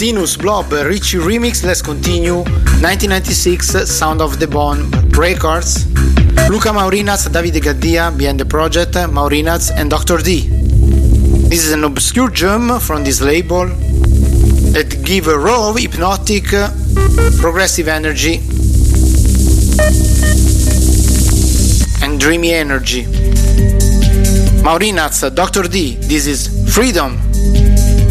Stinus, Blob, Richie Remix, let's continue. 1996, Sound of the Bone Records. Luca Maurinaz, Davide Gaddia, behind the project, Maurinaz and Dr. D. This is an obscure gem from this label that give a raw, hypnotic, progressive energy and dreamy energy. Maurinaz, Dr. D, this is Freedom.